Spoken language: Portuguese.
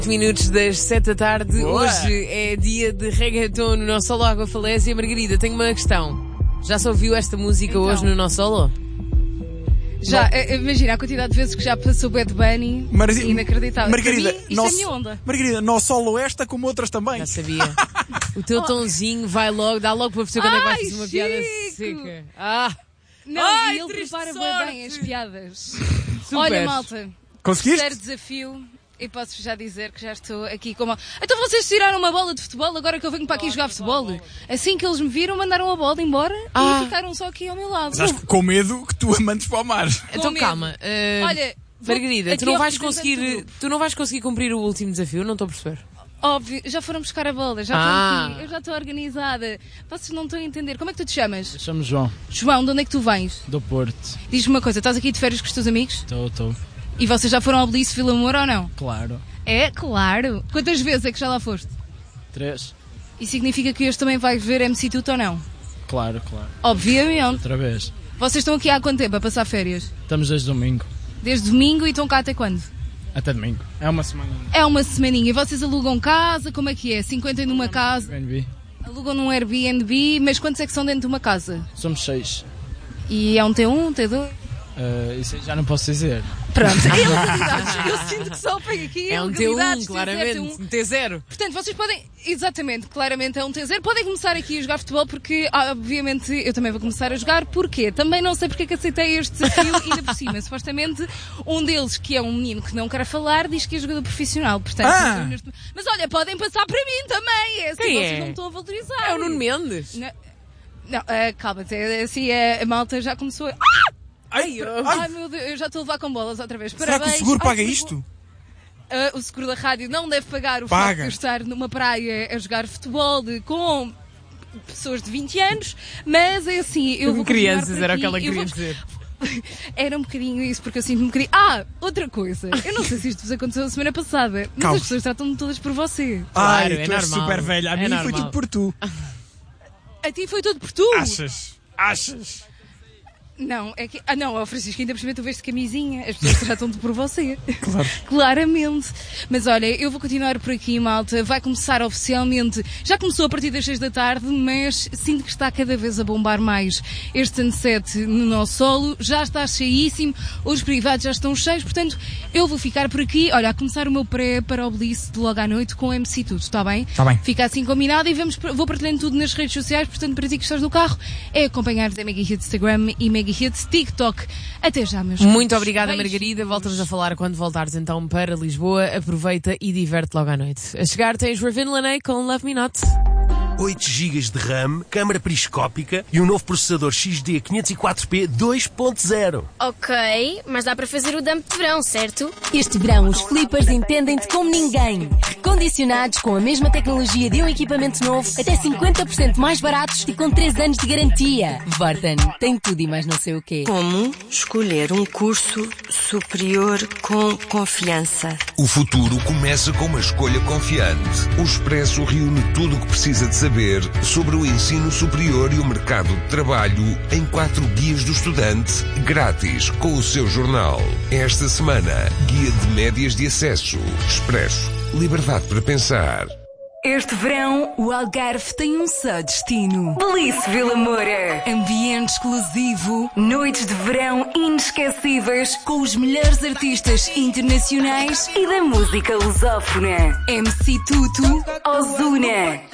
Minutos das 7 da tarde. Boa. Hoje é dia de reggaeton no nosso solo Água Falésia. Margarida, tenho uma questão. Já se ouviu esta música Então. hoje no nosso solo? Já, imagina a quantidade de vezes que já passou Bad Bunny. Inacreditável. Margarida, Para mim, isto é a minha onda. Margarida, não solo esta como outras também. Já sabia. O teu tonzinho vai logo, dá logo para perceber quando é que vais fazer uma piada Chico! seca. Ah, Não, Ai, e ele triste prepara sorte. bem as piadas. super. Olha, malta, Conseguiste? zero desafio. E posso já dizer que já estou aqui com uma... Então vocês tiraram uma bola de futebol agora que eu venho para aqui jogar futebol? Assim que eles me viram, mandaram a bola embora e ficaram só aqui ao meu lado. Estás com medo que tu a mandes para o mar. Então medo. calma. Olha, Margarida, aqui tu não ao vais representante do conseguir, grupo. tu não vais conseguir cumprir o último desafio, não estou a perceber. Óbvio, já foram buscar a bola, já Ah. estou aqui, eu já estou organizada. Vocês não estão a entender. Como é que tu te chamas? Chamo João, João, de onde é que tu vens? do Porto. Diz-me uma coisa, estás aqui de férias com os teus amigos? Estou. E vocês já foram ao Belice Vila Moura ou não? Claro. É, claro. Quantas vezes é que já lá foste? 3. Isso significa que hoje também vais ver MC Tuto ou não? Claro. Obviamente. Outra vez. Vocês estão aqui há quanto tempo a passar férias? Estamos desde domingo. Desde domingo e estão cá até quando? Até domingo. É uma semana. É uma semaninha. E vocês alugam casa? Como é que é? 50 numa casa? BNB. Alugam num Airbnb? Mas quantos é que são dentro de uma casa? Somos 6. E é um T1, T2? Isso aí já não posso dizer. Pronto. Ilegalidades. Eu sinto que só pego aqui É um ilegalidades, T1, claramente. T0, T1. Um T0. Portanto, vocês podem, exatamente, claramente é um T0, podem começar aqui a jogar futebol porque, obviamente, eu também vou começar a jogar. Porquê? Também não sei porque é que aceitei este desafio ainda por cima. Supostamente, um deles, que é um menino que não quer falar, diz que é jogador profissional. Portanto, mas olha, podem passar para mim também. É assim, Quem vocês é? não me estão a valorizar. É o Nuno Mendes. Não, calma, assim, a malta já começou a... Ai, Ai meu Deus, eu já estou a levar com bolas outra vez. Será Parabéns. que o seguro paga Ai, isto? O seguro da rádio não deve pagar o Paga. facto de eu estar numa praia a jogar futebol com pessoas de 20 anos, mas é assim, eu vou continuar Crianças, por era o aqui, que ela eu queria vou- dizer. Era um bocadinho isso, porque eu sinto-me um bocadinho... outra coisa. Eu não sei se isto vos aconteceu a semana passada, mas Calma. as pessoas tratam-me todas por você. Claro, Ai, é tu és normal. super velha. A É mim foi normal. tudo por tu. A ti foi tudo por tu? Achas? Não, é que... não, ó Francisco, ainda por cima tu veste camisinha. As pessoas tratam-te por você. Claro. Claramente. Mas olha, eu vou continuar por aqui, malta. Vai começar oficialmente. Já começou a partir das 6 da tarde, mas sinto que está cada vez a bombar mais este sunset no nosso solo. Já está cheíssimo. Os privados já estão cheios. Portanto, eu vou ficar por aqui. Olha, a começar o meu pré para o Belice de logo à noite com o MC Tudo, está bem? Está bem. Fica assim combinado e vou partilhando tudo nas redes sociais. Portanto, para ti que estás no carro, é acompanhar-nos a Mega Hits Instagram e Mega Hits TikTok. Até já, meus Muito queridos. obrigada, Beijos. Margarida. Voltamos a falar quando voltares então para Lisboa. Aproveita e diverte logo à noite. A chegar tens Ravin Laney com Love Me Not. 8 GB de RAM, câmara periscópica e um novo processador XD 504p 2.0. Ok, mas dá para fazer o dump de verão, certo? Este verão os flippers entendem-te como ninguém. Recondicionados com a mesma tecnologia de um equipamento novo, até 50% mais baratos e com 3 anos de garantia. Vorten tem tudo e mais não sei o quê. Como escolher um curso superior com confiança? O futuro começa com uma escolha confiante. O Expresso reúne tudo o que precisa de saber sobre o ensino superior e o mercado de trabalho em 4 guias do estudante, grátis, com o seu jornal. Esta semana, guia de médias de acesso. Expresso. Liberdade para pensar. Este verão, o Algarve tem um só destino. Belice Vila Moura. Ambiente exclusivo, noites de verão inesquecíveis com os melhores artistas internacionais e da música lusófona. MC Tuto, Ozuna.